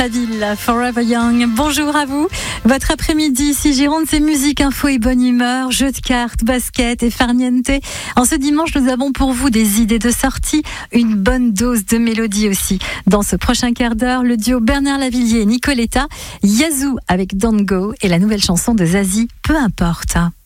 Ville, Forever Young. Bonjour à vous. Votre après-midi ici Gironde, c'est musique, info et bonne humeur, jeux de cartes, basket et farniente. En ce dimanche, nous avons pour vous des idées de sortie, une bonne dose de mélodie aussi. Dans ce prochain quart d'heure, le duo Bernard Lavilliers et Nicoletta, Yazoo avec Don't Go et la nouvelle chanson de Zazie, Peu importe.